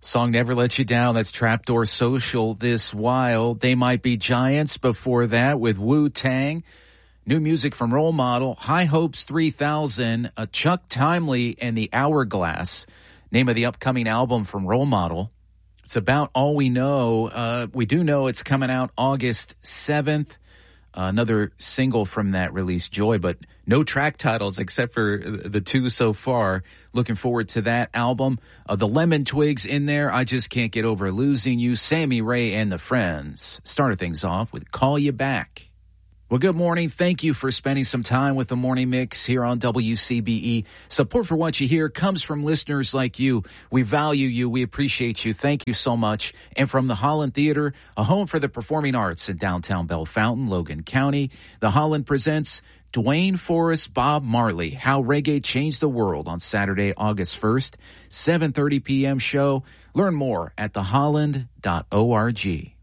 Song Never Let You Down. That's Trapdoor Social this while. They Might Be Giants before that with Wu-Tang. New music from Role Model. High Hopes 3000. Chuck Timely and the Hourglass. Name of the upcoming album from Role Model. It's About All We Know. We do know it's coming out August 7th. Another single from that release, Joy, but no track titles except for the two so far. Looking forward to that album. The Lemon Twigs in there. I Just Can't Get Over Losing You. Sammy Ray and the Friends. Started things off with Call You Back. Well, good morning. Thank you for spending some time with the Morning Mix here on WCBE. Support for what you hear comes from listeners like you. We value you. We appreciate you. Thank you so much. And from the Holland Theater, a home for the performing arts in downtown Bellefontaine, Logan County, the Holland presents Dwayne Forrest, Bob Marley, How Reggae Changed the World on Saturday, August 1st, 7:30 p.m. show. Learn more at theholland.org.